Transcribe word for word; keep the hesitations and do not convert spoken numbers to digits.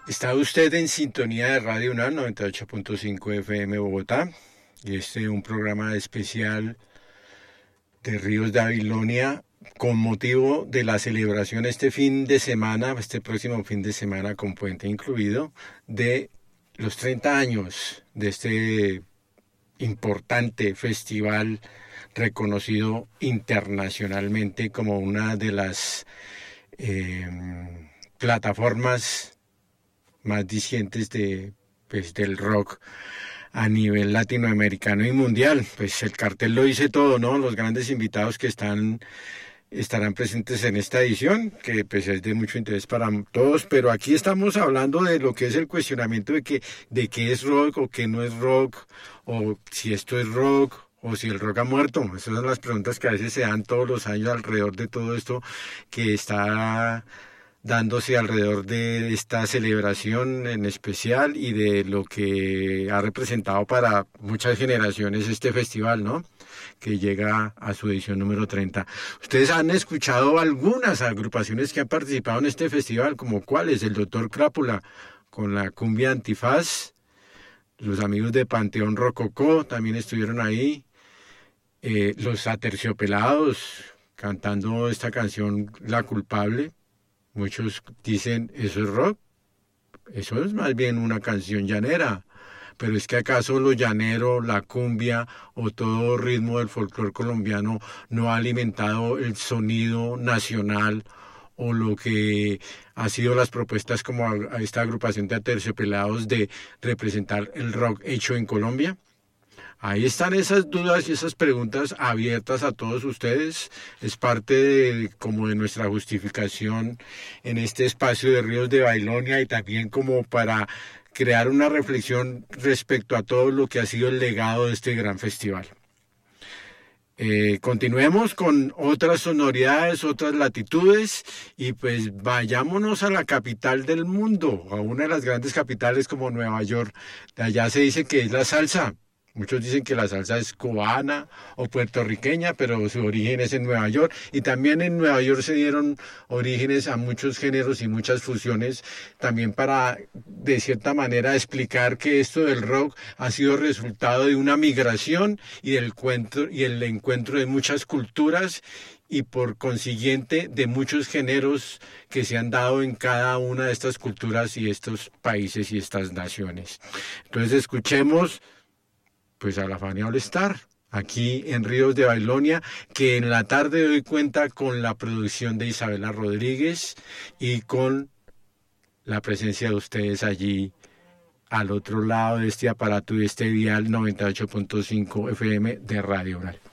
Está usted en sintonía de Radio UNAM noventa y ocho punto cinco F M Bogotá y este es un programa especial de Ríos de Babilonia con motivo de la celebración este fin de semana, este próximo fin de semana con puente incluido, de los treinta años de este importante festival reconocido internacionalmente como una de las eh, plataformas más discientes de, pues, del rock a nivel latinoamericano y mundial. Pues el cartel lo dice todo, ¿no? Los grandes invitados que están estarán presentes en esta edición, que pues es de mucho interés para todos, pero aquí estamos hablando de lo que es el cuestionamiento de que de qué es rock o qué no es rock, o si esto es rock o si el rock ha muerto. Esas son las preguntas que a veces se dan todos los años alrededor de todo esto que está dándose alrededor de esta celebración en especial y de lo que ha representado para muchas generaciones este festival, ¿no? Que llega a su edición número treinta. Ustedes han escuchado algunas agrupaciones que han participado en este festival, como cuáles: el Doctor Crápula con la cumbia Antifaz, los amigos de Panteón Rococó también estuvieron ahí, eh, los Aterciopelados cantando esta canción La Culpable. Muchos dicen, ¿eso es rock? Eso es más bien una canción llanera. Pero es que acaso lo llanero, la cumbia o todo ritmo del folclore colombiano no ha alimentado el sonido nacional o lo que ha sido las propuestas como a esta agrupación de Aterciopelados de representar el rock hecho en Colombia. Ahí están esas dudas y esas preguntas abiertas a todos ustedes. Es parte de, como de nuestra justificación en este espacio de Ríos de Babilonia y también como para crear una reflexión respecto a todo lo que ha sido el legado de este gran festival. Eh, continuemos con otras sonoridades, otras latitudes y pues vayámonos a la capital del mundo, a una de las grandes capitales como Nueva York. De allá se dice que es la salsa. Muchos dicen que la salsa es cubana o puertorriqueña, pero su origen es en Nueva York. Y también en Nueva York se dieron orígenes a muchos géneros y muchas fusiones, también para, de cierta manera, explicar que esto del rock ha sido resultado de una migración y del encuentro, y el encuentro de muchas culturas y por consiguiente de muchos géneros que se han dado en cada una de estas culturas y estos países y estas naciones. Entonces escuchemos pues a la Fania All Star, aquí en Ríos de Babilonia, que en la tarde de hoy cuenta con la producción de Isabela Rodríguez y con la presencia de ustedes allí al otro lado de este aparato y este dial noventa y ocho punto cinco F M de Radio Oral.